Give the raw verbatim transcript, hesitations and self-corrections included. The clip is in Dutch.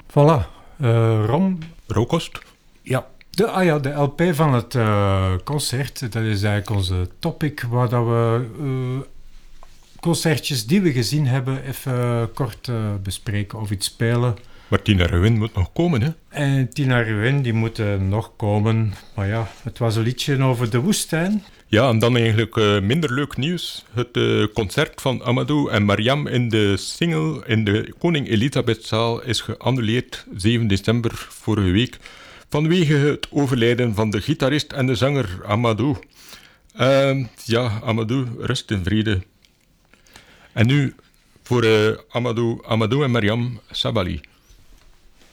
Voilà. Uh, Ron? Rauwkost? Ja. De, ah ja, de L P van het uh, concert, dat is eigenlijk onze topic, waar dat we uh, concertjes die we gezien hebben even uh, kort uh, bespreken of iets spelen. Maar Tina Ruin moet nog komen, hè? En Tina Ruin, die moet uh, nog komen. Maar ja, het was een liedje over de woestijn. Ja, en dan eigenlijk uh, minder leuk nieuws. Het uh, concert van Amadou en Mariam in de Single in de Koning Elisabethzaal is geannuleerd zeven december vorige week vanwege het overlijden van de gitarist en de zanger Amadou. Uh, ja, Amadou, rust in vrede. En nu voor uh, Amadou, Amadou en Mariam Sabali.